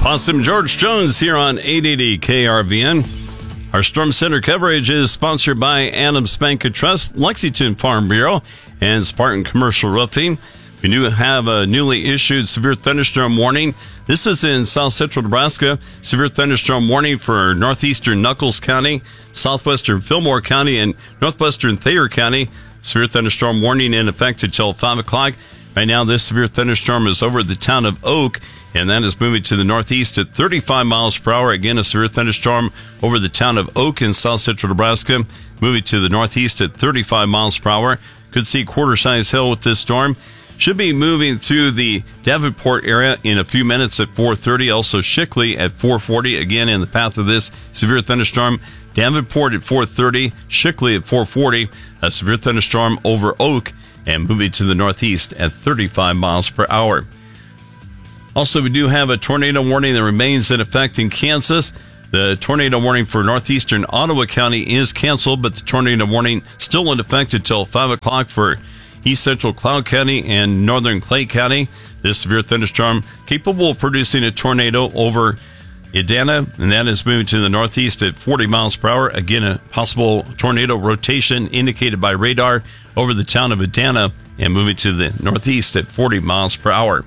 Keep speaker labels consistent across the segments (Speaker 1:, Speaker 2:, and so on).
Speaker 1: Possum George Jones here on 880 KRVN. Our Storm Center coverage is sponsored by Adams Bank and Trust, Lexington Farm Bureau, and Spartan Commercial Roofing. We do have a newly issued severe thunderstorm warning. This is in south central Nebraska. Severe thunderstorm warning for northeastern Nuckolls County, southwestern Fillmore County, and northwestern Thayer County. Severe thunderstorm warning in effect until 5 o'clock. Right now, this severe thunderstorm is over the town of Oak, and that is moving to the northeast at 35 miles per hour. Again, a severe thunderstorm over the town of Oak in south central Nebraska, moving to the northeast at 35 miles per hour. Could see quarter-size hail with this storm. Should be moving through the Davenport area in a few minutes at 4:30. Also Shickley at 4:40. Again, in the path of this severe thunderstorm. Davenport at 4:30. Shickley at 4:40. A severe thunderstorm over Oak and moving to the northeast at 35 miles per hour. Also, we do have a tornado warning that remains in effect in Kansas. The tornado warning for northeastern Ottawa County is canceled, but the tornado warning still in effect until 5 o'clock for east central Cloud County and northern Clay County. This severe thunderstorm capable of producing a tornado over Edina, and that is moving to the northeast at 40 miles per hour. Again, a possible tornado rotation indicated by radar over the town of Edina and moving to the northeast at 40 miles per hour.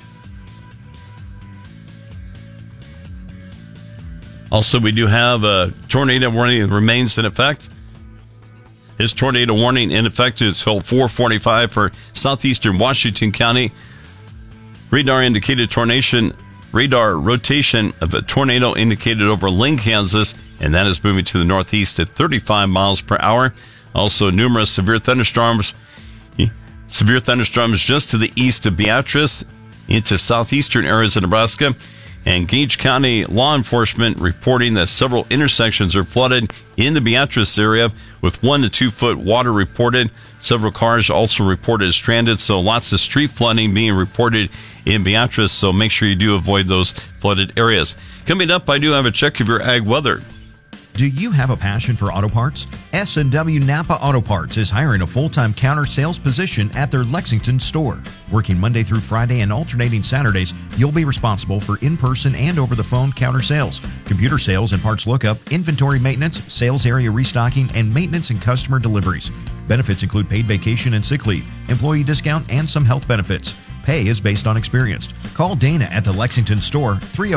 Speaker 1: Also, we do have a tornado warning that remains in effect. This tornado warning in effect until 4:45 for southeastern Washington County. Radar rotation of a tornado indicated over Lynn, Kansas, and that is moving to the northeast at 35 miles per hour. Also, numerous severe thunderstorms just to the east of Beatrice into southeastern areas of Nebraska. And Gage County law enforcement reporting that several intersections are flooded in the Beatrice area with 1 to 2 foot water reported. Several cars also reported as stranded, so lots of street flooding being reported in Beatrice, so make sure you do avoid those flooded areas. Coming up, I do have a check of your ag weather.
Speaker 2: Do you have a passion for auto parts? S&W Napa Auto Parts is hiring a full-time counter sales position at their Lexington store. Working Monday through Friday and alternating Saturdays, you'll be responsible for in-person and over-the-phone counter sales, computer sales and parts lookup, inventory maintenance, sales area restocking, and maintenance and customer deliveries. Benefits include paid vacation and sick leave, employee discount, and some health benefits. Pay is based on experience. Call Dana at the Lexington store,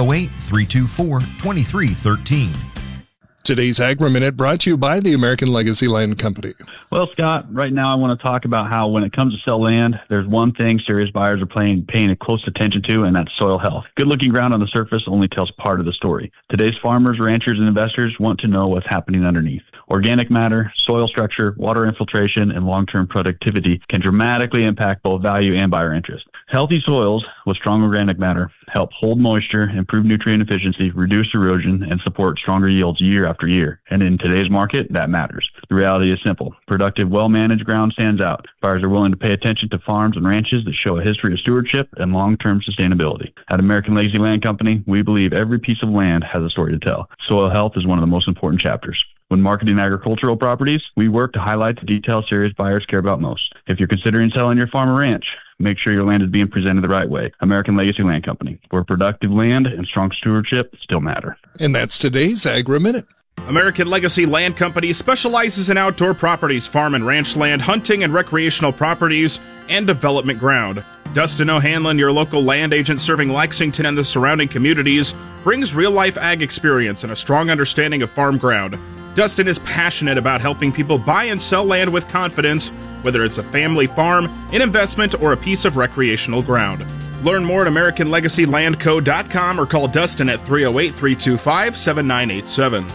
Speaker 2: 308-324-2313.
Speaker 3: Today's Agri-Minute brought to you by the American Legacy Land Company.
Speaker 4: Well, Scott, right now I want to talk about how when it comes to sell land, there's one thing serious buyers are paying close attention to, and that's soil health. Good-looking ground on the surface only tells part of the story. Today's farmers, ranchers, and investors want to know what's happening underneath. Organic matter, soil structure, water infiltration, and long-term productivity can dramatically impact both value and buyer interest. Healthy soils with strong organic matter help hold moisture, improve nutrient efficiency, reduce erosion, and support stronger yields year after year. And in today's market, that matters. The reality is simple. Productive, well-managed ground stands out. Buyers are willing to pay attention to farms and ranches that show a history of stewardship and long-term sustainability. At American Legacy Land Company, we believe every piece of land has a story to tell. Soil health is one of the most important chapters. When marketing agricultural properties, we work to highlight the details serious buyers care about most. If you're considering selling your farm or ranch, make sure your land is being presented the right way. American Legacy Land Company, where productive land and strong stewardship still matter.
Speaker 3: And that's today's Agri-Minute.
Speaker 5: American Legacy Land Company specializes in outdoor properties, farm and ranch land, hunting and recreational properties, and development ground. Dustin O'Hanlon, your local land agent serving Lexington and the surrounding communities, brings real-life ag experience and a strong understanding of farm ground. Dustin is passionate about helping people buy and sell land with confidence, whether it's a family farm, an investment, or a piece of recreational ground. Learn more at AmericanLegacyLandCo.com or call Dustin at 308-325-7987.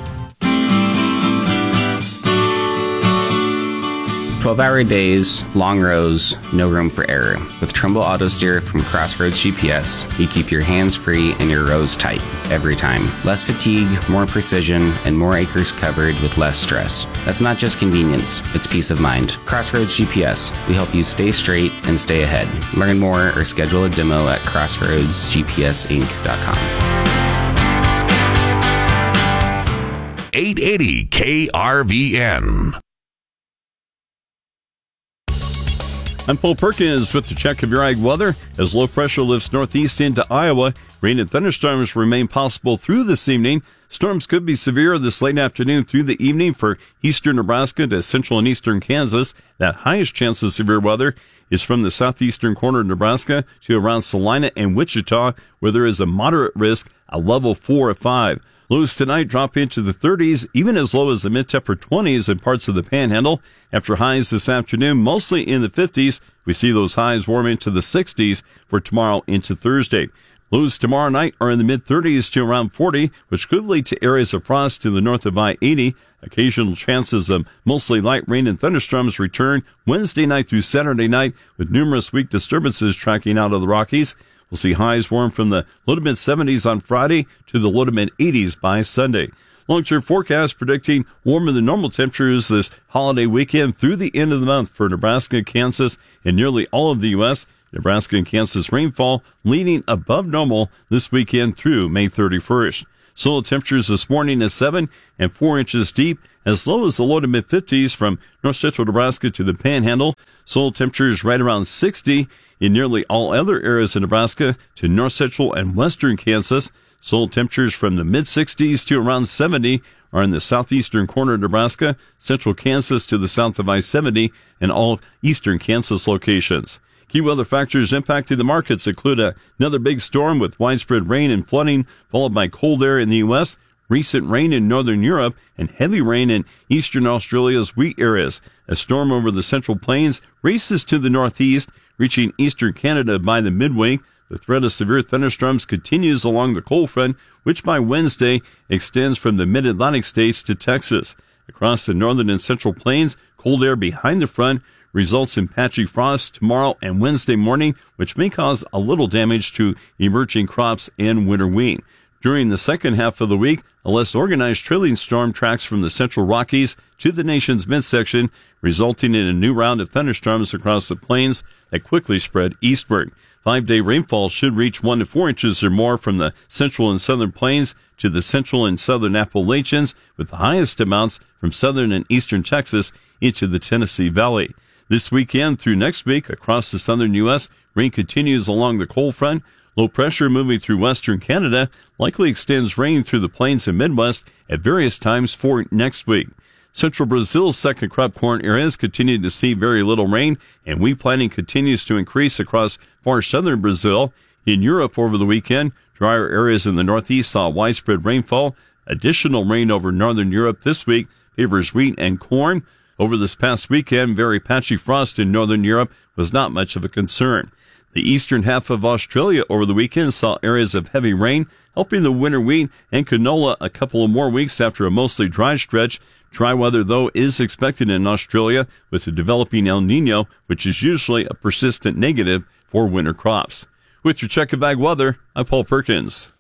Speaker 6: 12-hour days, long rows, no room for error. With Trumbull Auto Steer from Crossroads GPS, you keep your hands free and your rows tight every time. Less fatigue, more precision, and more acres covered with less stress. That's not just convenience, it's peace of mind. Crossroads GPS, we help you stay straight and stay ahead. Learn more or schedule a demo at crossroadsgpsinc.com.
Speaker 7: 880 KRVN.
Speaker 1: I'm Paul Perkins with the check of your ag weather. As low pressure lifts northeast into Iowa, rain and thunderstorms remain possible through this evening. Storms could be severe this late afternoon through the evening for eastern Nebraska to central and eastern Kansas. That highest chance of severe weather is from the southeastern corner of Nebraska to around Salina and Wichita, where there is a moderate risk, a level 4 or 5. Lows tonight drop into the 30s, even as low as the mid-to-upper 20s in parts of the Panhandle. After highs this afternoon, mostly in the 50s, we see those highs warm into the 60s for tomorrow into Thursday. Lows tomorrow night are in the mid-30s to around 40, which could lead to areas of frost to the north of I-80. Occasional chances of mostly light rain and thunderstorms return Wednesday night through Saturday night, with numerous weak disturbances tracking out of the Rockies. We'll see highs warm from the low to mid-70s on Friday to the low to mid-80s by Sunday. Long-term forecast predicting warmer than normal temperatures this holiday weekend through the end of the month for Nebraska, Kansas, and nearly all of the U.S. Nebraska and Kansas rainfall leading above normal this weekend through May 31st. Soil temperatures this morning at 7 and 4 inches deep, as low as the low to mid-50s from north central Nebraska to the Panhandle. Soil temperatures right around 60 in nearly all other areas of Nebraska to north central and western Kansas. Soil temperatures from the mid-60s to around 70 are in the southeastern corner of Nebraska, central Kansas to the south of I-70, and all eastern Kansas locations. Key weather factors impacting the markets include another big storm with widespread rain and flooding, followed by cold air in the U.S., recent rain in northern Europe, and heavy rain in eastern Australia's wheat areas. A storm over the Central Plains races to the northeast, reaching eastern Canada by the midweek. The threat of severe thunderstorms continues along the cold front, which by Wednesday extends from the mid-Atlantic states to Texas. Across the northern and central plains, cold air behind the front results in patchy frost tomorrow and Wednesday morning, which may cause a little damage to emerging crops and winter wheat. During the second half of the week, a less organized trailing storm tracks from the central Rockies to the nation's midsection, resulting in a new round of thunderstorms across the plains that quickly spread eastward. 5-day rainfall should reach 1 to 4 inches or more from the central and southern plains to the central and southern Appalachians, with the highest amounts from southern and eastern Texas into the Tennessee Valley. This weekend through next week across the southern U.S., rain continues along the cold front. Low pressure moving through western Canada likely extends rain through the plains and Midwest at various times for next week. Central Brazil's second crop corn areas continue to see very little rain, and wheat planting continues to increase across far southern Brazil. In Europe over the weekend, drier areas in the northeast saw widespread rainfall. Additional rain over northern Europe this week favors wheat and corn. Over this past weekend, very patchy frost in northern Europe was not much of a concern. The eastern half of Australia over the weekend saw areas of heavy rain, helping the winter wheat and canola a couple of more weeks after a mostly dry stretch. Dry weather, though, is expected in Australia with the developing El Nino, which is usually a persistent negative for winter crops. With your check of ag weather, I'm Paul Perkins.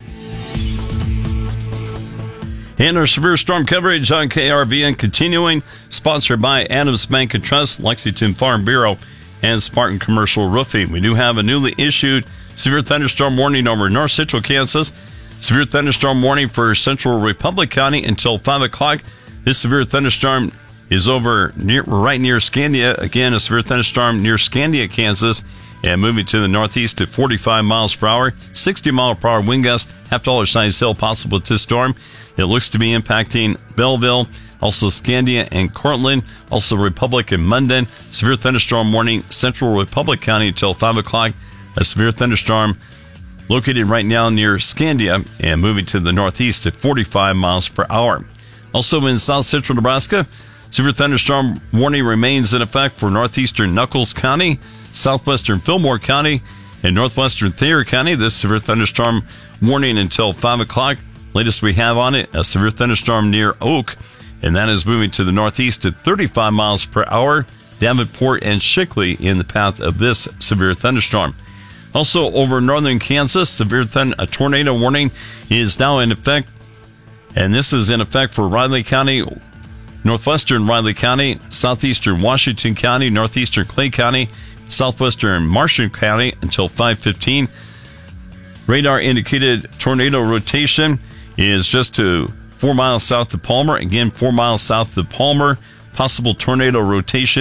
Speaker 1: And our severe storm coverage on KRVN continuing, sponsored by Adams Bank and Trust, Lexington Farm Bureau, and Spartan Commercial Roofing. We do have a newly issued severe thunderstorm warning over north central Kansas. Severe thunderstorm warning for central Republic County until 5 o'clock. This severe thunderstorm is over right near Scandia. Again, a severe thunderstorm near Scandia, Kansas, and moving to the northeast at 45 miles per hour, 60 mile per hour wind gust, $half size hail possible with this storm. It looks to be impacting Belleville, also Scandia and Cortland, also Republic and Munden. Severe thunderstorm warning, central Republic County until 5 o'clock. A severe thunderstorm located right now near Scandia and moving to the northeast at 45 miles per hour. Also in south central Nebraska, severe thunderstorm warning remains in effect for northeastern Nuckolls County, southwestern Fillmore County, and northwestern Thayer County. This severe thunderstorm warning until 5 o'clock. Latest we have on it, a severe thunderstorm near Oak, and that is moving to the northeast at 35 miles per hour. Davenport and Shickley in the path of this severe thunderstorm. Also over northern Kansas, a tornado warning is now in effect, and this is in effect for Riley County, northwestern Riley County, southeastern Washington County, northeastern Clay County, southwestern Marshall County until 5:15. Radar indicated tornado rotation is just to 4 miles south of Palmer. Again, 4 miles south of Palmer. Possible tornado rotation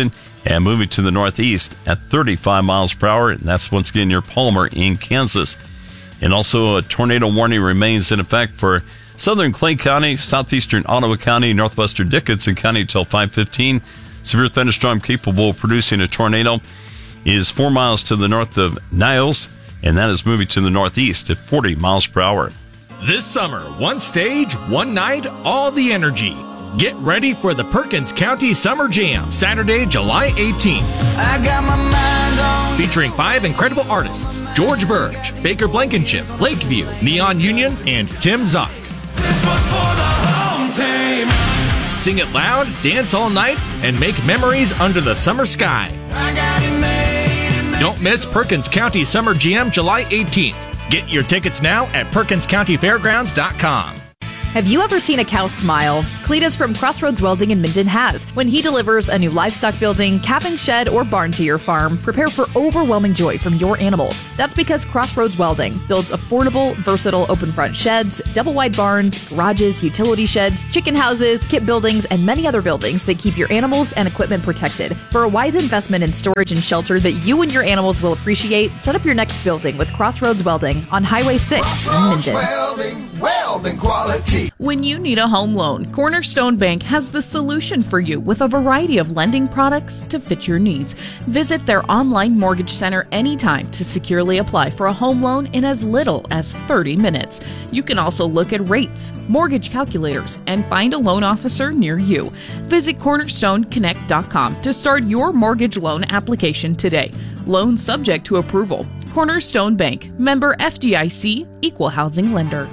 Speaker 1: and moving to the northeast at 35 miles per hour. And that's once again near Palmer in Kansas. And also a tornado warning remains in effect for southern Clay County, southeastern Ottawa County, northwestern Dickinson County until 5:15. Severe thunderstorm capable of producing a tornado is 4 miles to the north of Niles, and that is moving to the northeast at 40 miles per hour.
Speaker 7: This summer, one stage, one night, all the energy. Get ready for the Perkins County Summer Jam, Saturday, July 18th.
Speaker 8: I got my mind on
Speaker 7: Featuring 5 incredible artists, George Burge, Baker Blankenship, Lakeview, Neon Union, and Tim Zock.
Speaker 8: this one's for the home team.
Speaker 7: Sing it loud, dance all night, and make memories under the summer sky.
Speaker 8: I got it made.
Speaker 7: Don't miss Perkins County Summer Jam, July 18th. Get your tickets now at PerkinsCountyFairgrounds.com.
Speaker 9: Have you ever seen a cow smile? Cletus from Crossroads Welding in Minden has. When he delivers a new livestock building, calving shed, or barn to your farm, prepare for overwhelming joy from your animals. That's because Crossroads Welding builds affordable, versatile open front sheds, double wide barns, garages, utility sheds, chicken houses, kit buildings, and many other buildings that keep your animals and equipment protected. For a wise investment in storage and shelter that you and your animals will appreciate, set up your next building with Crossroads Welding on Highway 6 in Minden.
Speaker 8: Welding quality.
Speaker 10: When you need a home loan, Cornerstone Bank has the solution for you with a variety of lending products to fit your needs. Visit their online mortgage center anytime to securely apply for a home loan in as little as 30 minutes. You can also look at rates, mortgage calculators, and find a loan officer near you. Visit CornerstoneConnect.com to start your mortgage loan application today. Loans subject to approval. Cornerstone Bank, member FDIC, equal housing lender.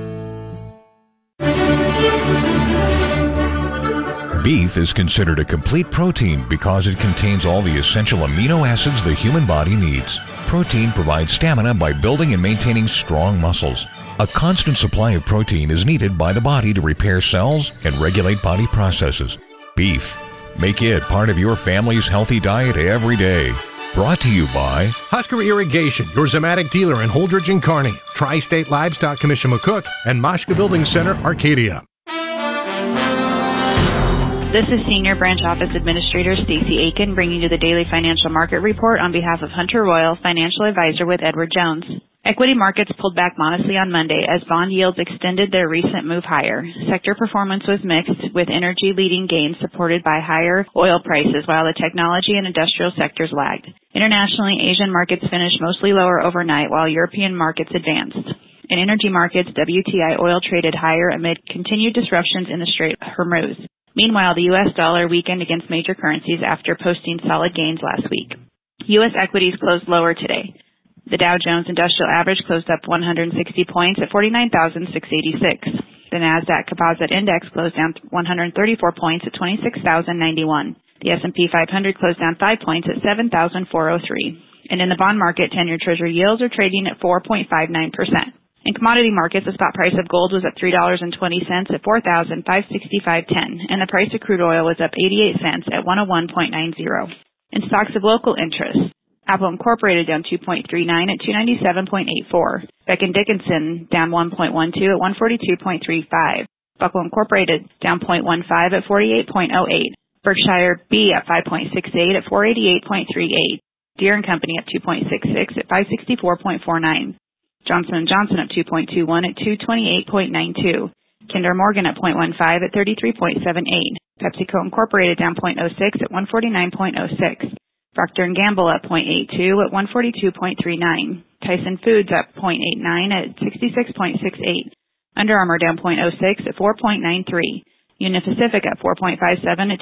Speaker 11: Beef is considered a complete protein because it contains all the essential amino acids the human body needs. Protein provides stamina by building and maintaining strong muscles. A constant supply of protein is needed by the body to repair cells and regulate body processes. Beef. Make it part of your family's healthy diet every day. Brought to you by
Speaker 12: Husker Irrigation, your Zamatic dealer in Holdridge and Kearney, Tri-State Livestock Commission McCook, and Moshka Building Center, Arcadia.
Speaker 13: This is Senior Branch Office Administrator Stacy Aiken bringing you the Daily Financial Market Report on behalf of Hunter Royal, Financial Advisor with Edward Jones. Equity markets pulled back modestly on Monday as bond yields extended their recent move higher. Sector performance was mixed, with energy leading gains supported by higher oil prices, while the technology and industrial sectors lagged. Internationally, Asian markets finished mostly lower overnight, while European markets advanced. In energy markets, WTI oil traded higher amid continued disruptions in the Strait of Hormuz. Meanwhile, the U.S. dollar weakened against major currencies after posting solid gains last week. U.S. equities closed lower today. The Dow Jones Industrial Average closed up 160 points at 49,686. The NASDAQ Composite Index closed down 134 points at 26,091. The S&P 500 closed down 5 points at 7,403. And in the bond market, 10-year Treasury yields are trading at 4.59%. In commodity markets, the spot price of gold was up $3.20 at $4,565.10, and the price of crude oil was up 88 cents at 101.90. In stocks of local interest, Apple Incorporated down 2.39 at 297.84. Becton Dickinson down 1.12 at 142.35. Buckle Incorporated down 0.15 at 48.08. Berkshire B at 5.68 at 488.38. Deere & Company up 2.66 at 564.49. Johnson & Johnson up 2.21 at 228.92. Kinder Morgan at 0.15 at 33.78. PepsiCo Incorporated down 0.06 at 149.06. Procter & Gamble up 0.82 at 142.39. Tyson Foods up 0.89 at 66.68. Under Armour down 0.06 at 4.93. Union Pacific up 4.57 at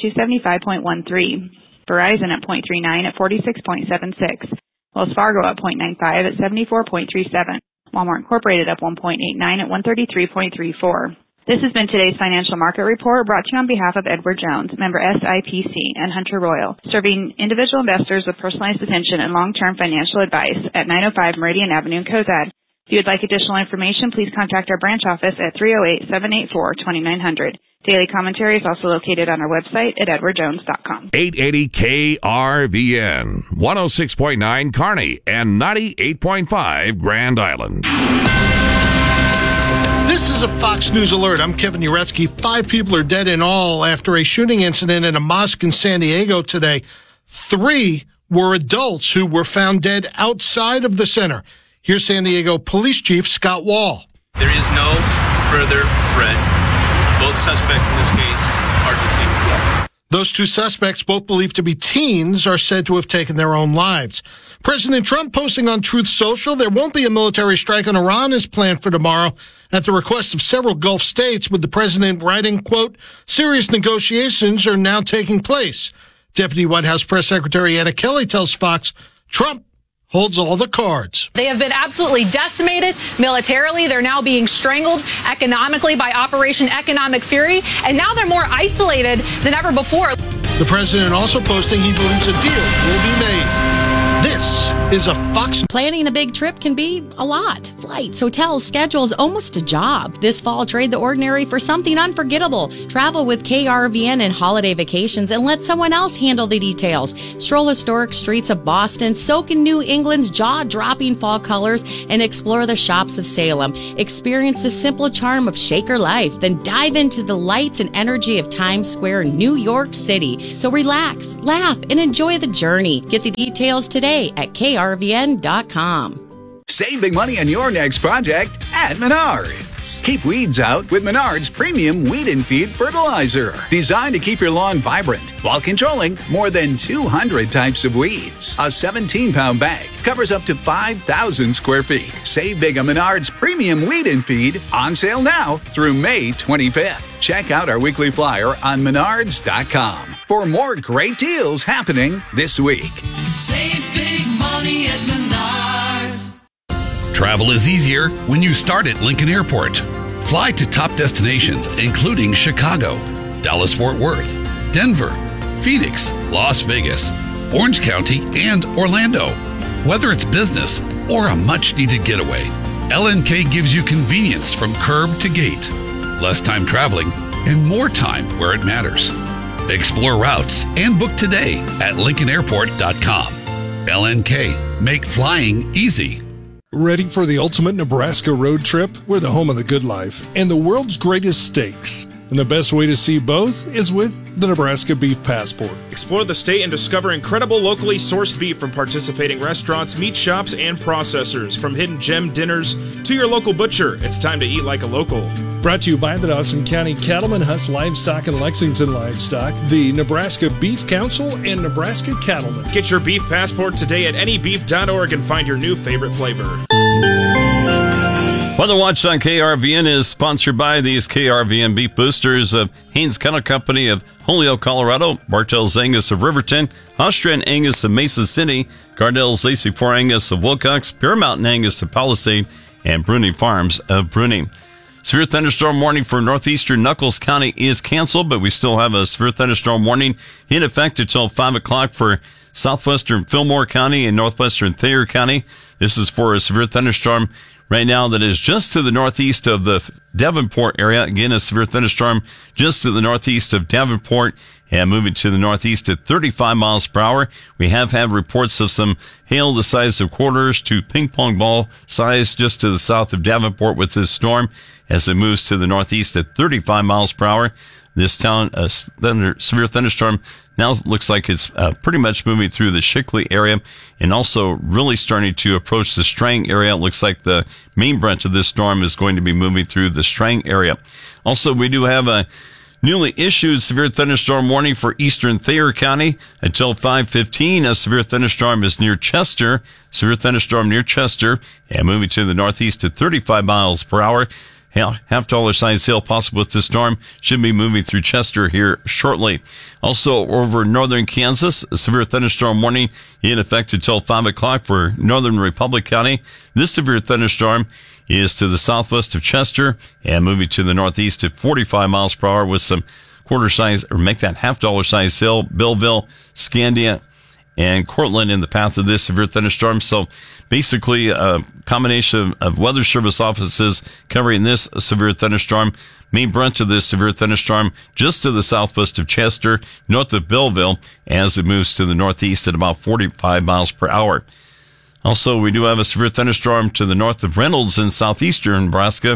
Speaker 13: 275.13. Verizon up 0.39 at 46.76. Wells Fargo up 0.95 at 74.37. Walmart Incorporated up 1.89 at 133.34. This has been today's Financial Market Report brought to you on behalf of Edward Jones, member SIPC, and Hunter Royal, serving individual investors with personalized attention and long-term financial advice at 905 Meridian Avenue in Cozad. If you would like additional information, please contact our branch office at 308-784-2900. Daily commentary is also located on our website at edwardjones.com.
Speaker 14: 880 KRVN, 106.9 Kearney, and 98.5 Grand Island.
Speaker 15: This is a Fox News alert. I'm Kevin Uretsky. 5 people are dead in all after a shooting incident in a mosque in San Diego today. 3 were adults who were found dead outside of the center. Here's San Diego Police Chief Scott Wall.
Speaker 16: There is no further threat. Both suspects in this case are deceased.
Speaker 15: Those 2 suspects, both believed to be teens, are said to have taken their own lives. President Trump posting on Truth Social, there won't be a military strike on Iran as planned for tomorrow at the request of several Gulf states, with the president writing, quote, serious negotiations are now taking place. Deputy White House Press Secretary Anna Kelly tells Fox Trump holds all the cards.
Speaker 17: They have been absolutely decimated militarily. They're now being strangled economically by Operation Economic Fury, and now they're more isolated than ever before.
Speaker 15: The president also posting he believes a deal will be made. This is a Fox.
Speaker 18: Planning a big trip can be a lot. Flights, hotels, schedules, almost a job. This fall, trade the ordinary for something unforgettable. Travel with KRVN and holiday vacations and let someone else handle the details. Stroll historic streets of Boston, soak in New England's jaw-dropping fall colors, and explore the shops of Salem. Experience the simple charm of Shaker life, then dive into the lights and energy of Times Square, New York City. So relax, laugh, and enjoy the journey. Get the details today at krvn.com.
Speaker 19: Save big money on your next project at Menards. Keep weeds out with Menards Premium Weed and Feed Fertilizer. Designed to keep your lawn vibrant while controlling more than 200 types of weeds. A 17-pound bag covers up to 5,000 square feet. Save big on Menards Premium Weed and Feed, on sale now through May 25th. Check out our weekly flyer on menards.com for more great deals happening this week.
Speaker 8: Save big money at Menards.
Speaker 20: Travel is easier when you start at Lincoln Airport. Fly to top destinations including Chicago, Dallas-Fort Worth, Denver, Phoenix, Las Vegas, Orange County, and Orlando. Whether it's business or a much-needed getaway, LNK gives you convenience from curb to gate, less time traveling, and more time where it matters. Explore routes and book today at LincolnAirport.com. LNK, make flying easy.
Speaker 3: Ready for the ultimate Nebraska road trip? We're the home of the good life and the world's greatest steaks. And the best way to see both is with the Nebraska Beef Passport.
Speaker 5: Explore the state and discover incredible locally sourced beef from participating restaurants, meat shops, and processors. From hidden gem dinners to your local butcher, it's time to eat like a local.
Speaker 3: Brought to you by the Dawson County Cattlemen, Huss Livestock, and Lexington Livestock, the Nebraska Beef Council, and Nebraska Cattlemen.
Speaker 5: Get your beef passport today at anybeef.org and find your new favorite flavor.
Speaker 1: Weather Watch on KRVN is sponsored by these KRVN beef boosters of Haynes Kennel Company of Holyoke, Colorado, Bartell's Angus of Riverton, Austrian Angus of Mesa City, Gardell's Lacey 4 Angus of Wilcox, Bear Mountain Angus of Palisade, and Bruning Farms of Bruning. Severe thunderstorm warning for northeastern Nuckolls County is canceled, but we still have a severe thunderstorm warning in effect until 5 o'clock for southwestern Fillmore County and northwestern Thayer County. This is for a severe thunderstorm right now that is just to the northeast of the Davenport area. Again, a severe thunderstorm just to the northeast of Davenport and moving to the northeast at 35 miles per hour. We have had reports of some hail the size of quarters to ping pong ball size just to the south of Davenport with this storm as it moves to the northeast at 35 miles per hour. This severe thunderstorm now looks like it's pretty much moving through the Shickley area and also really starting to approach the Strang area. It looks like the main branch of this storm is going to be moving through the Strang area. Also, we do have a newly issued severe thunderstorm warning for eastern Thayer County until 5:15. A severe thunderstorm is near Chester. Severe thunderstorm near Chester and moving to the northeast at 35 miles per hour. Half-dollar size hail possible with this storm should be moving through Chester here shortly. Also, over northern Kansas, a severe thunderstorm warning in effect until 5 o'clock for northern Republic County. This severe thunderstorm is to the southwest of Chester and moving to the northeast at 45 miles per hour with some quarter size, or make that half-dollar size hail. Belleville, Scandia, and Cortland in the path of this severe thunderstorm. So basically a combination of weather service offices covering this severe thunderstorm. Main branch of this severe thunderstorm just to the southwest of Chester, north of Belleville, as it moves to the northeast at about 45 miles per hour. Also, we do have a severe thunderstorm to the north of Reynolds in southeastern Nebraska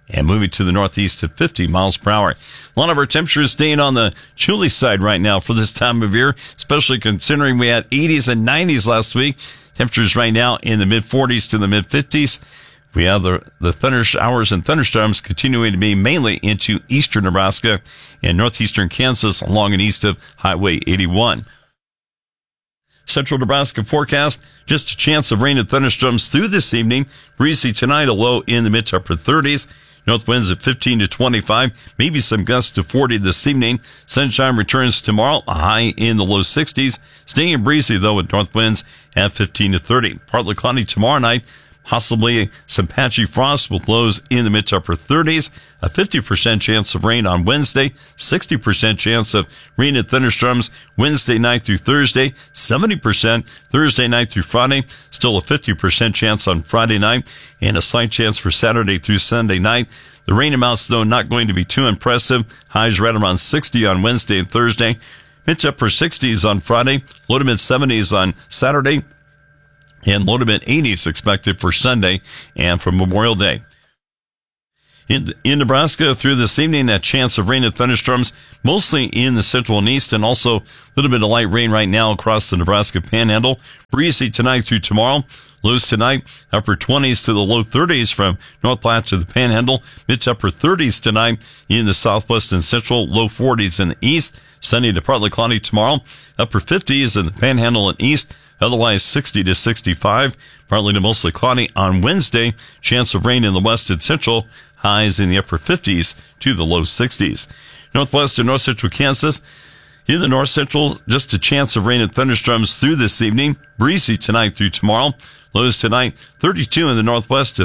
Speaker 1: and moving to the northeast at 50 miles per hour. A lot of our temperatures staying on the chilly side right now for this time of year, especially considering we had 80s and 90s last week. Temperatures right now in the mid-40s to the mid-50s. We have the thunder showers and thunderstorms continuing to be mainly into eastern Nebraska and northeastern Kansas along and east of Highway 81. Central Nebraska forecast, just a chance of rain and thunderstorms through this evening. Breezy tonight, a low in the mid to upper 30s. North winds at 15 to 25, maybe some gusts to 40 this evening. Sunshine returns tomorrow, a high in the low 60s. Staying breezy, though, with north winds at 15 to 30. Partly cloudy tomorrow night. Possibly some patchy frost with lows in the mid to upper 30s. A 50% chance of rain on Wednesday. 60% chance of rain and thunderstorms Wednesday night through Thursday. 70% Thursday night through Friday. Still a 50% chance on Friday night. And a slight chance for Saturday through Sunday night. The rain amounts, though, not going to be too impressive. Highs right around 60 on Wednesday and Thursday. Mid to upper 60s on Friday. Low to mid 70s on Saturday. And low to mid 80s expected for Sunday and for Memorial Day. In Nebraska through this evening, that chance of rain and thunderstorms mostly in the central and east, and also a little bit of light rain right now across the Nebraska Panhandle. Breezy tonight through tomorrow. Lows tonight, upper 20s to the low 30s from North Platte to the Panhandle. Mid to upper 30s tonight in the southwest and central. Low 40s in the east. Sunny to partly cloudy tomorrow. Upper 50s in the Panhandle and east. Otherwise 60 to 65. Partly to mostly cloudy on Wednesday. Chance of rain in the west and central. Highs in the upper 50s to the low 60s. Northwest and north central Kansas. In the north central, just a chance of rain and thunderstorms through this evening. Breezy tonight through tomorrow. Lows tonight, 32 in the northwest to